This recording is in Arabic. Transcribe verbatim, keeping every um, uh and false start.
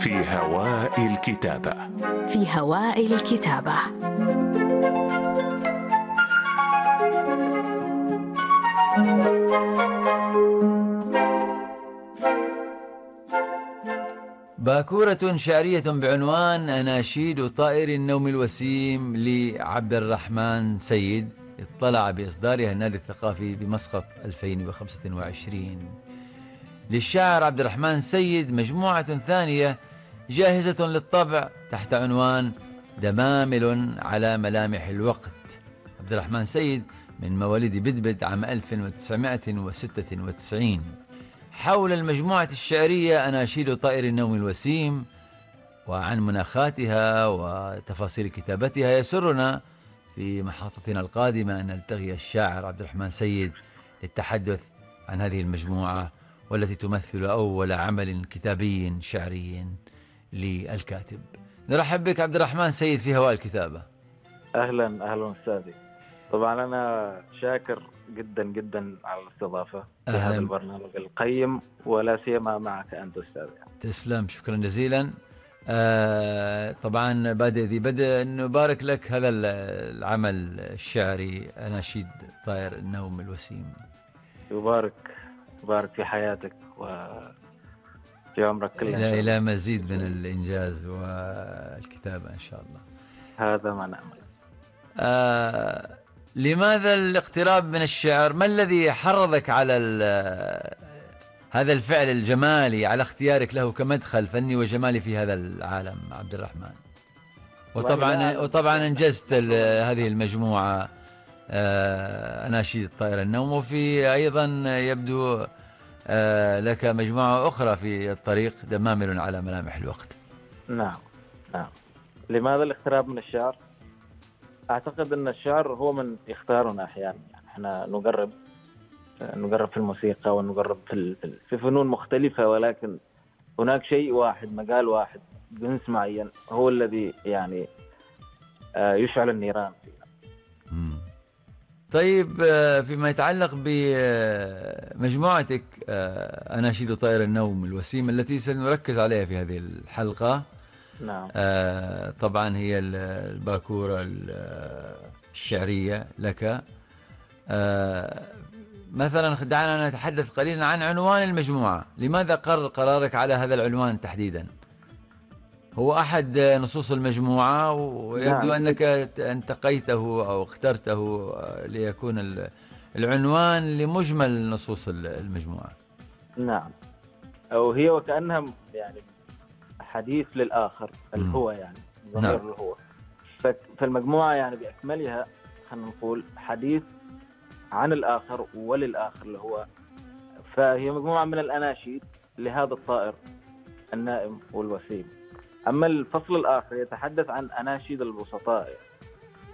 في هواء الكتابة. في هواء الكتابة. باكورة شعرية بعنوان أناشيد طائر النوم الوسيم لعبد الرحمن سيد، اطلع بإصدارها النادي الثقافي بمسقط ألفين وخمسة وعشرين. للشاعر عبد الرحمن سيد مجموعة ثانية جاهزة للطبع تحت عنوان دمامل على ملامح الوقت. عبد الرحمن سيد من مواليد بدبد عام ألف وتسعمائة وستة وتسعين. حول المجموعة الشعرية أناشيد طائر النوم الوسيم وعن مناخاتها وتفاصيل كتابتها، يسرنا في محطتنا القادمة أن نلتقي الشاعر عبد الرحمن سيد للتحدث عن هذه المجموعة والتي تمثل أول عمل كتابي شعري للكاتب. نرحب بك عبد الرحمن سيد في هواء الكتابة. أهلا أهلا أستاذي. طبعا أنا شاكر جدا جدا على الاستضافة في هذا البرنامج القيم، ولا سيما معك أنت أستاذي. تسلم، شكرا جزيلا. آه طبعا بادئ ذي بدء نبارك لك هذا العمل الشعري أناشيد طائر النوم الوسيم. يبارك يبارك في حياتك وفي عمرك كله إلى إلى مزيد من الإنجاز والكتابة إن شاء الله. هذا ما نأمل. آه لماذا الاقتراب من الشعر؟ ما الذي حرضك على هذا الفعل الجمالي، على اختيارك له كمدخل فني وجمالي في هذا العالم عبد الرحمن؟ وطبعا وطبعا انجزت هذه المجموعة آه أناشيد طائر النوم، وفي أيضا يبدو آه لك مجموعة أخرى في الطريق دمامل على ملامح الوقت. نعم نعم. لماذا الاقتراب من الشعر؟ أعتقد أن الشعر هو من يختارنا أحيانا. يعني احنا نقرب نقرب في الموسيقى ونقرب في في فنون مختلفة، ولكن هناك شيء واحد، مجال واحد، جنس معين هو الذي يعني يشعل النيران فينا. طيب، فيما يتعلق بمجموعتك أناشيد طائر النوم الوسيم التي سنركز عليها في هذه الحلقة، نعم. آه طبعا هي الباكورة الشعرية لك. آه مثلا دعنا نتحدث قليلا عن عنوان المجموعة. لماذا قرر قرارك على هذا العنوان تحديدا؟ هو أحد نصوص المجموعة ويبدو نعم. أنك انتقيته أو اخترته ليكون العنوان لمجمل نصوص المجموعة. نعم. أو هي وكأنها يعني حديث للآخر، الهو يعني ضمير نعم. الهو. فالمجموعة يعني بأكملها خلينا نقول حديث عن الآخر وللآخر اللي هو، فهي مجموعة من الأناشيد لهذا الطائر النائم والوسيم. أما الفصل الآخر يتحدث عن أناشيد البسطاء،